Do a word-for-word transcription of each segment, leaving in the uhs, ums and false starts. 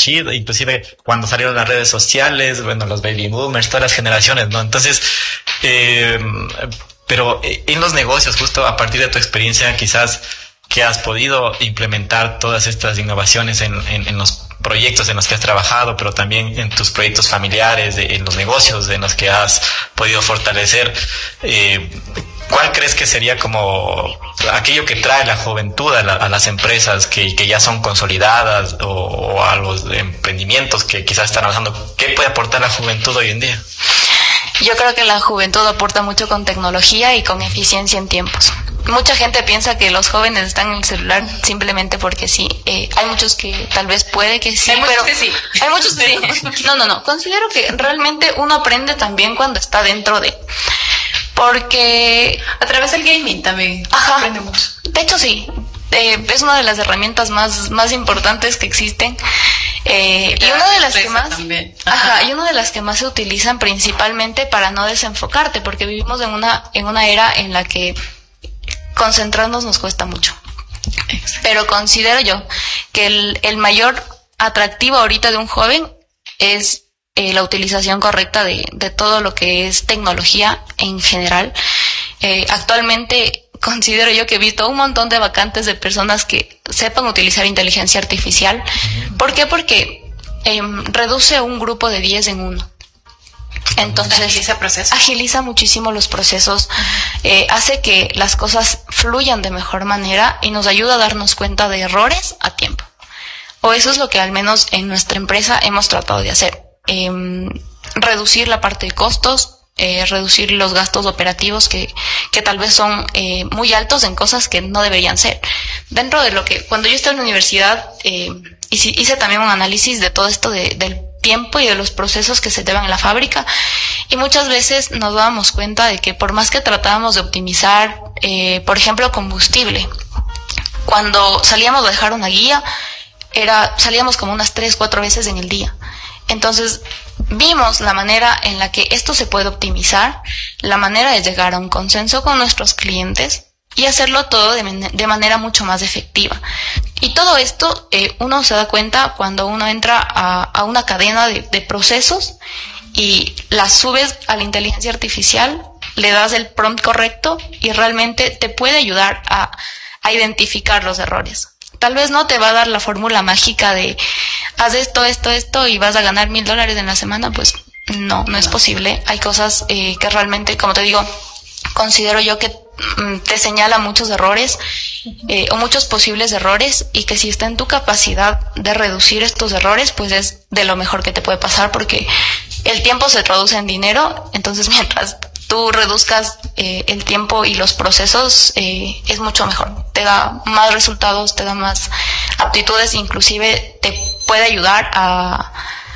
kid, inclusive cuando salieron las redes sociales, bueno, los baby boomers, todas las generaciones, ¿no? Entonces, eh, pero en los negocios, justo a partir de tu experiencia, quizás que has podido implementar todas estas innovaciones en, en, en los proyectos en los que has trabajado, pero también en tus proyectos familiares, de, en los negocios en los que has podido fortalecer, eh, ¿cuál crees que sería como aquello que trae la juventud a, la, a las empresas que, que ya son consolidadas o, o a los emprendimientos que quizás están avanzando? ¿Qué puede aportar la juventud hoy en día? Yo creo que la juventud aporta mucho con tecnología y con eficiencia en tiempos. Mucha gente piensa que los jóvenes están en el celular simplemente porque sí. Eh, hay muchos que tal vez puede que sí, hay pero muchos que sí. Hay muchos que sí. No, no, no. Considero que realmente uno aprende también cuando está dentro de... Porque... A través del gaming también. Ajá. Aprende mucho. De hecho, sí. Eh, es una de las herramientas más, más importantes que existen. Eh, y una de las que más... Ajá. Ajá, y una de las que más se utilizan principalmente para no desenfocarte, porque vivimos en una, en una era en la que concentrarnos nos cuesta mucho. Pero considero yo que el, el mayor atractivo ahorita de un joven es eh, la utilización correcta de, de todo lo que es tecnología en general. Eh, actualmente considero yo que he visto un montón de vacantes de personas que sepan utilizar inteligencia artificial. ¿Por qué? Porque eh, reduce un grupo de diez en uno. Entonces agiliza procesos. agiliza muchísimo los procesos, eh, hace que las cosas fluyan de mejor manera y nos ayuda a darnos cuenta de errores a tiempo. O eso es lo que al menos en nuestra empresa hemos tratado de hacer. Eh, reducir la parte de costos, eh, reducir los gastos operativos que, que tal vez son eh, muy altos en cosas que no deberían ser. Dentro de lo que, cuando yo estaba en la universidad, eh, hice, hice también un análisis de todo esto de, del tiempo y de los procesos que se llevan en la fábrica, y muchas veces nos dábamos cuenta de que por más que tratábamos de optimizar, eh, por ejemplo, combustible, cuando salíamos a dejar una guía, era salíamos como unas tres, cuatro veces en el día. Entonces vimos la manera en la que esto se puede optimizar, la manera de llegar a un consenso con nuestros clientes y hacerlo todo de, de manera mucho más efectiva. Y todo esto eh, uno se da cuenta cuando uno entra a, a una cadena de, de procesos y las subes a la inteligencia artificial, le das el prompt correcto y realmente te puede ayudar a, a identificar los errores. Tal vez no te va a dar la fórmula mágica de haz esto, esto, esto y vas a ganar mil dólares en la semana, pues no, no es posible. Hay cosas eh, que realmente, como te digo, considero yo que te señala muchos errores eh, o muchos posibles errores, y que si está en tu capacidad de reducir estos errores, pues es de lo mejor que te puede pasar, porque el tiempo se traduce en dinero. Entonces mientras tú reduzcas eh, el tiempo y los procesos, eh, es mucho mejor, te da más resultados, te da más aptitudes, inclusive te puede ayudar a,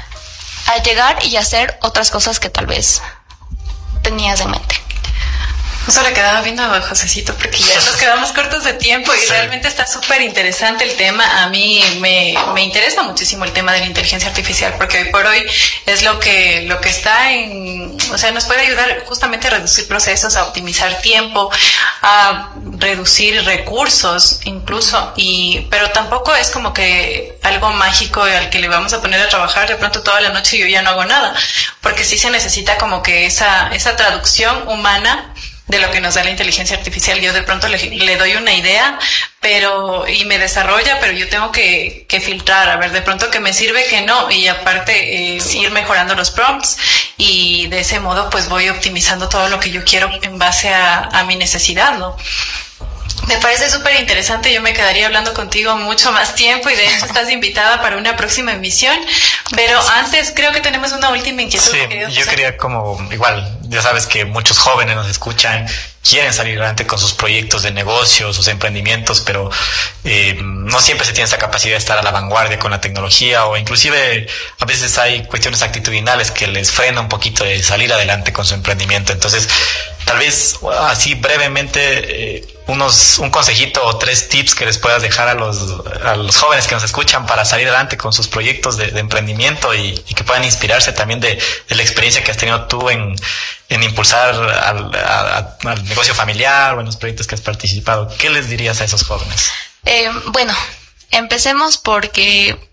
a llegar y hacer otras cosas que tal vez tenías en mente. Justo le quedaba viendo a Josecito porque ya nos quedamos cortos de tiempo y sí. Realmente está súper interesante el tema. A mí me, me interesa muchísimo el tema de la inteligencia artificial, porque hoy por hoy es lo que, lo que está en, o sea, nos puede ayudar justamente a reducir procesos, a optimizar tiempo, a reducir recursos incluso, y, pero tampoco es como que algo mágico al que le vamos a poner a trabajar de pronto toda la noche y yo ya no hago nada, porque sí se necesita como que esa, esa traducción humana de lo que nos da la inteligencia artificial. Yo de pronto le, le doy una idea, pero, y me desarrolla, pero yo tengo que, que filtrar, a ver, de pronto que me sirve, que no, y aparte eh, sí. ir mejorando los prompts, y de ese modo pues voy optimizando todo lo que yo quiero en base a, a mi necesidad, ¿no? Me parece súper interesante, yo me quedaría hablando contigo mucho más tiempo, y de hecho estás invitada para una próxima emisión, pero antes creo que tenemos una última inquietud. Sí, yo quería como, igual, ya sabes que muchos jóvenes nos escuchan, quieren salir adelante con sus proyectos de negocio, sus emprendimientos, pero eh, no siempre se tiene esa capacidad de estar a la vanguardia con la tecnología, o inclusive a veces hay cuestiones actitudinales que les frena un poquito de salir adelante con su emprendimiento. Entonces, tal vez así brevemente eh, unos un consejito o tres tips que les puedas dejar a los a los jóvenes que nos escuchan para salir adelante con sus proyectos de, de emprendimiento, y, y que puedan inspirarse también de, de la experiencia que has tenido tú en, en impulsar al, a, al negocio familiar o en los proyectos que has participado. ¿Qué les dirías a esos jóvenes? Eh, bueno, empecemos porque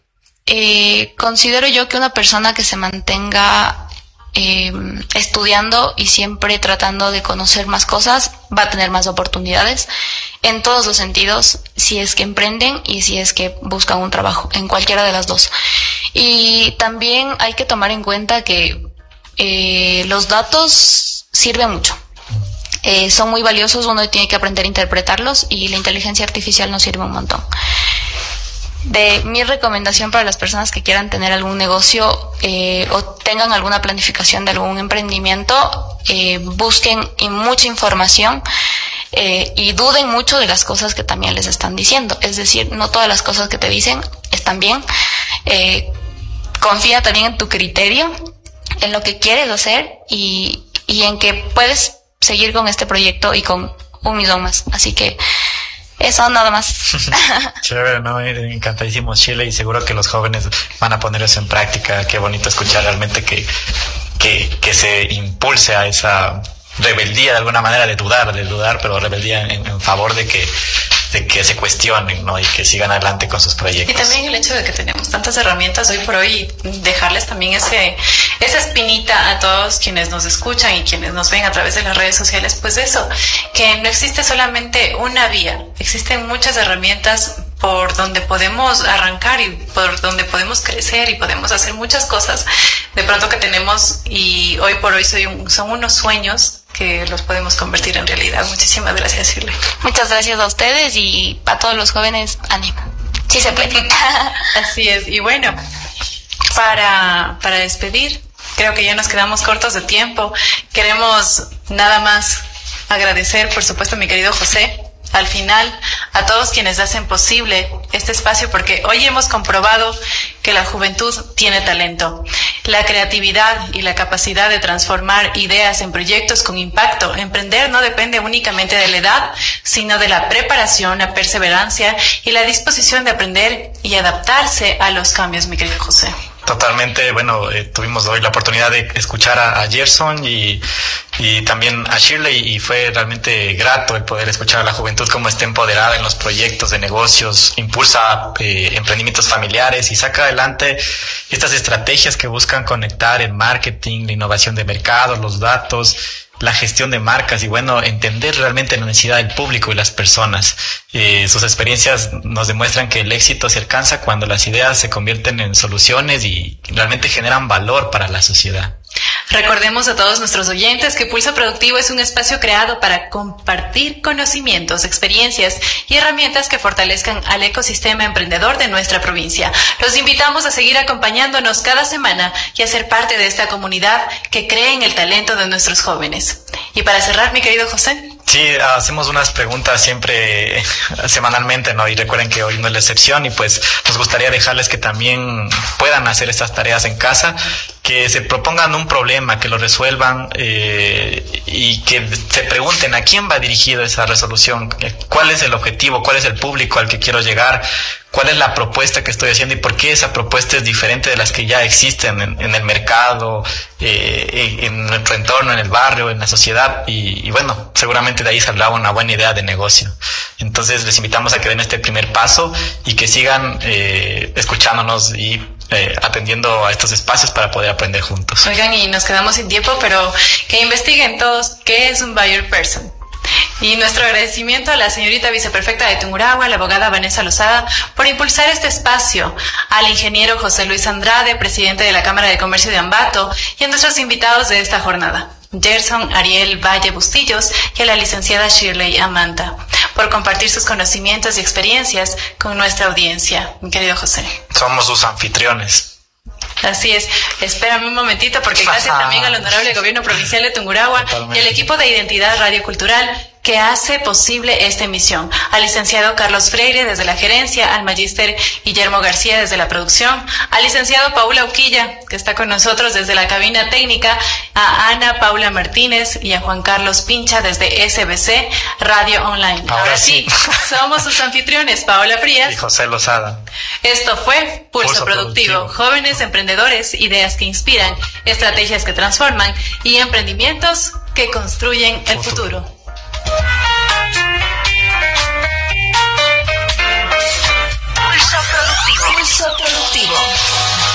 eh, considero yo que una persona que se mantenga eh, estudiando y siempre tratando de conocer más cosas va a tener más oportunidades en todos los sentidos, si es que emprenden y si es que buscan un trabajo, en cualquiera de las dos. Y también hay que tomar en cuenta que eh, los datos sirven mucho. Eh, son muy valiosos, uno tiene que aprender a interpretarlos y la inteligencia artificial nos sirve un montón. De mi recomendación para las personas que quieran tener algún negocio eh, o tengan alguna planificación de algún emprendimiento, eh, busquen y mucha información eh, y duden mucho de las cosas que también les están diciendo. Es decir, no todas las cosas que te dicen están bien. Eh, confía también en tu criterio, en lo que quieres hacer y, y en que puedes seguir con este proyecto y con un millón más. Así que eso, nada más. Chévere, ¿no? Encantadísimo, Shirley, y seguro que los jóvenes van a poner eso en práctica. Qué bonito escuchar realmente que, que, que se impulse a esa rebeldía de alguna manera, de dudar, de dudar, pero rebeldía en, en favor de que de que se cuestionen, ¿no? Y que sigan adelante con sus proyectos. Y también el hecho de que tenemos tantas herramientas hoy por hoy, dejarles también ese esa espinita a todos quienes nos escuchan y quienes nos ven a través de las redes sociales, pues eso, que no existe solamente una vía, existen muchas herramientas por donde podemos arrancar y por donde podemos crecer y podemos hacer muchas cosas de pronto que tenemos, y hoy por hoy soy un, son unos sueños que los podemos convertir en realidad. Muchísimas gracias, Shirley. Muchas gracias a ustedes y a todos los jóvenes, ánimo. Sí se puede. Así es. Y bueno, para, para despedir, creo que ya nos quedamos cortos de tiempo. Queremos nada más agradecer, por supuesto, a mi querido José, al final, a todos quienes hacen posible este espacio, porque hoy hemos comprobado que la juventud tiene talento. La creatividad y la capacidad de transformar ideas en proyectos con impacto. Emprender no depende únicamente de la edad, sino de la preparación, la perseverancia y la disposición de aprender y adaptarse a los cambios, mi querido José. Totalmente, bueno, eh, tuvimos hoy la oportunidad de escuchar a, a Gerson y, y también a Shirley, y fue realmente grato el poder escuchar a la juventud cómo está empoderada en los proyectos de negocios, impulsa eh, emprendimientos familiares y saca adelante estas estrategias que buscan conectar el marketing, la innovación de mercado, los datos, la gestión de marcas y bueno, entender realmente la necesidad del público y las personas. Eh, sus experiencias nos demuestran que el éxito se alcanza cuando las ideas se convierten en soluciones y realmente generan valor para la sociedad. Recordemos a todos nuestros oyentes que Pulso Productivo es un espacio creado para compartir conocimientos, experiencias y herramientas que fortalezcan al ecosistema emprendedor de nuestra provincia. Los invitamos a seguir acompañándonos cada semana y a ser parte de esta comunidad que cree en el talento de nuestros jóvenes. Y para cerrar, mi querido José. Sí, hacemos unas preguntas siempre semanalmente, ¿no? Y recuerden que hoy no es la excepción y pues nos gustaría dejarles que también puedan hacer estas tareas en casa, que se propongan un problema, que lo resuelvan eh, y que se pregunten a quién va dirigido esa resolución, cuál es el objetivo, cuál es el público al que quiero llegar, cuál es la propuesta que estoy haciendo y por qué esa propuesta es diferente de las que ya existen en, en el mercado, eh, en nuestro entorno, en el barrio, en la sociedad y, y bueno, seguramente de ahí saldrá una buena idea de negocio. Entonces les invitamos a que den este primer paso y que sigan eh, escuchándonos y Eh, atendiendo a estos espacios para poder aprender juntos. Oigan, y nos quedamos sin tiempo, pero que investiguen todos qué es un buyer person. Y nuestro agradecimiento a la señorita viceprefecta de Tungurahua, la abogada Vanessa Lozada, por impulsar este espacio, al ingeniero José Luis Andrade, presidente de la Cámara de Comercio de Ambato, y a nuestros invitados de esta jornada, Gerson Ariel Valle Bustillos y a la licenciada Shirley Amanta, por compartir sus conocimientos y experiencias con nuestra audiencia. Mi querido José. Somos sus anfitriones. Así es. Espérame un momentito, porque gracias también al honorable gobierno provincial de Tungurahua y al equipo de Identidad Radio Cultural que hace posible esta emisión, al licenciado Carlos Freire desde la gerencia, al magíster Guillermo García desde la producción, al licenciado Paula Uquilla, que está con nosotros desde la cabina técnica, a Ana Paula Martínez y a Juan Carlos Pincha desde S B C Radio Online. Ahora, Ahora sí, somos sus anfitriones, Paola Frías y José Lozada. Esto fue Pulso, Pulso Productivo. Productivo, jóvenes emprendedores, ideas que inspiran, estrategias que transforman y emprendimientos que construyen el futuro. futuro. Pulso Productivo. Pulso Productivo.